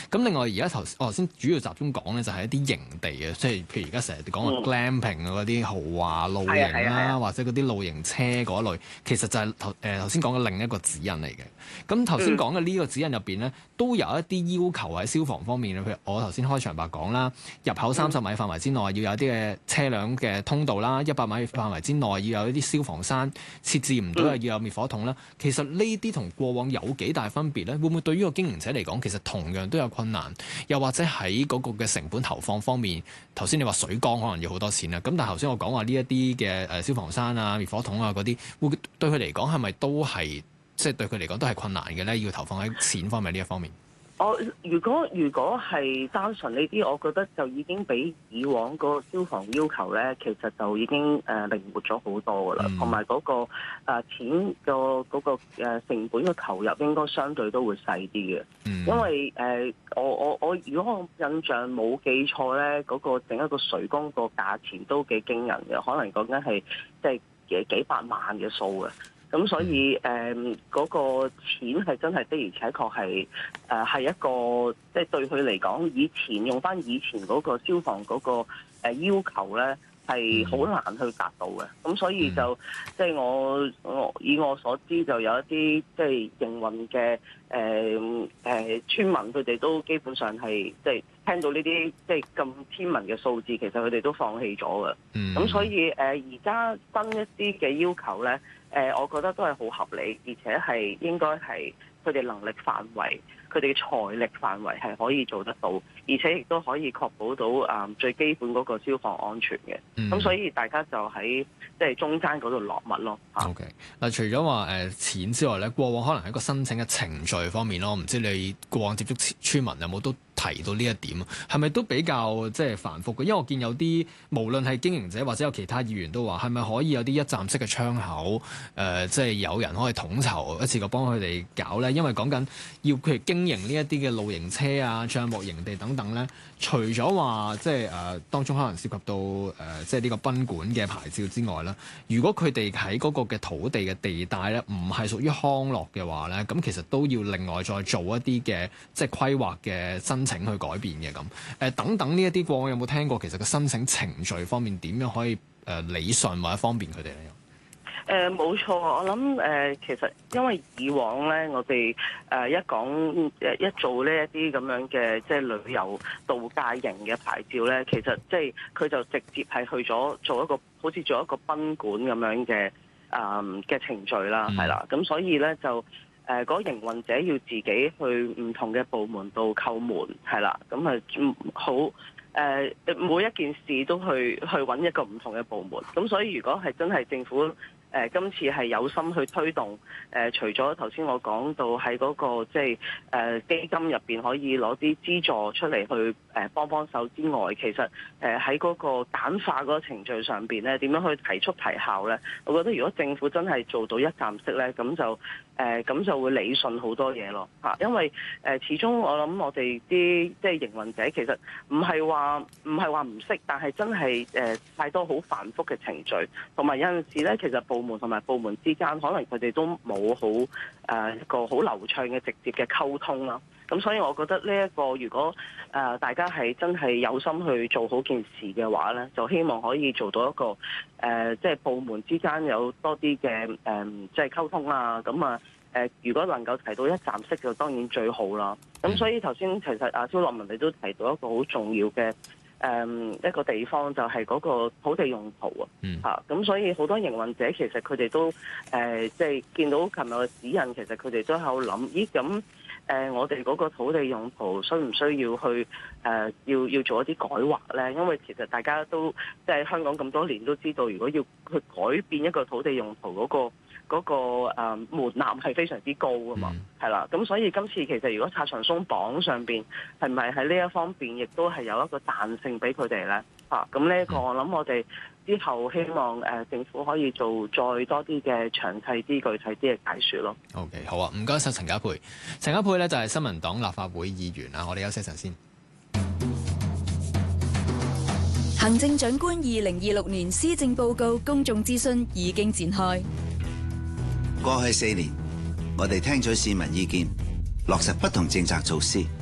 咁另外而家我頭先主要集中講咧就係一啲營地嘅，即係譬如而家成日講話 glamping 啊嗰啲豪華露營啦，或者嗰啲露營車嗰類，其實就係頭先講嘅另一個指引嚟嘅。咁頭先講嘅呢個指引入邊咧，都有一啲要求喺消防方面，譬如我頭先開場白講啦，入口30米範圍之內要有啲嘅車輛嘅通道啦，100米範圍之內要有一啲消防山，設置唔到要有滅火筒啦。其實呢啲同過往有幾大分別咧？會唔會對於個經營者嚟講，其實同樣都有困難？又或者喺嗰個嘅成本投放方面，頭先你話水缸可能要好多錢啦，咁但係頭先我講話呢一啲嘅消防山啊、滅火筒啊嗰啲，會對佢嚟講係咪都係即係對佢嚟講都係困難嘅咧？要投放喺錢方面呢一方面。 如果係單純呢啲，我覺得就已經比以往個消防要求咧，其實就已經靈活咗好多噶啦，同埋嗰個錢個嗰個成本嘅投入應該相對都會細啲嘅，因為我如果我印象冇記錯咧，嗰個整一個水缸個價錢都幾驚人嘅，可能講緊係即係幾百萬嘅數嘅。咁所以嗰個錢係真係的而且確係一個即係對佢嚟講，用翻以前嗰個消防嗰個要求咧係好難去達到嘅。咁所以就即係我以我所知就有一啲即係營運嘅村民，佢哋都基本上係即係聽到呢啲即係咁天文嘅數字，其實佢哋都放棄咗嘅。咁所以而家新一啲嘅要求咧。我覺得都係好合理，而且係應該係佢哋能力範圍、佢哋嘅財力範圍係可以做得到，而且亦都可以確保到最基本嗰個消防安全嘅。咁所以大家就喺即係中間嗰度落墨咯。 OK， 嗱，除咗話錢之外咧，過往可能喺個申請嘅程序方面咯，唔知你過往接觸村民有冇都提到呢一點，係咪都比較即係繁複嘅？因為我見有啲無論係經營者或者有其他議員都話，係咪可以有啲一站式嘅窗口？即係有人可以統籌一次過幫佢哋搞咧？因為講緊要譬如經營呢一啲嘅露營車啊、帳幕營地等等咧，除咗話即係當中可能涉及到即係呢個賓館嘅牌照之外啦，如果佢哋喺嗰個嘅土地嘅地帶咧，唔係屬於康樂嘅話咧，咁其實都要另外再做一啲嘅即係規劃嘅申請去改變嘅咁。等等呢一啲過往有冇聽過？其實個申請程序方面點樣可以理順或者方便佢哋咧？ 冇錯，我諗其實因為以往咧，我哋一做呢一啲咁樣嘅即係旅遊度假營嘅牌照咧，其實即係佢就直接係去咗做一個好似做一個賓館咁樣嘅程序啦，係啦，咁所以咧就嗰個營運者要自己去唔同嘅部門度叩門，係啦，咁好每一件事都去揾一個唔同嘅部門，咁所以如果係真係政府今次係有心去推動除咗頭先我講到喺嗰個即係基金入邊可以攞啲資助出嚟去幫手之外，其實喺嗰個簡化嗰個程序上邊咧，點樣去提速提效咧？我覺得如果政府真係做到一站式咧，咁就會理順好多嘢咯嚇。因為始終我諗我哋啲即係營運者其實唔係話唔識，但係真係太多好繁複嘅程序，同埋有陣時咧，其實部門同埋部門之間可能佢哋都冇好一個好流暢嘅直接嘅溝通啦。咁所以我覺得呢一個如果大家係真係有心去做好件事嘅話咧，就希望可以做到一個即係部門之間有多啲嘅即係溝通啊。咁如果能夠提到一站式就當然最好啦。咁所以頭先其實蕭樂文你都提到一個好重要嘅一個地方，就係嗰個土地用途啊。咁所以好多營運者其實佢哋都即係見到琴日嘅指引，其實佢哋都喺度諗，咦咁我哋嗰個土地用途需唔需要去要做一啲改劃咧？因為其實大家都即係香港咁多年都知道，如果要去改變一個土地用途嗰個門檻係非常之高㗎嘛，係啦。咁所以今次其實如果拆牆鬆綁上邊係咪喺呢一方面亦都係有一個彈性俾佢哋咧？咁呢一個我諗我哋之後希望政府可以做再多啲嘅詳細啲、具體啲嘅解說咯。 OK， 好啊，唔該晒陳家珮。陳家珮咧就係新民黨立法會議員啊，我哋休息一陣先。 行政長官2026年施政報告公眾諮詢已經展開。 過去4年，我哋聽取市民意見，落實不同政策措施。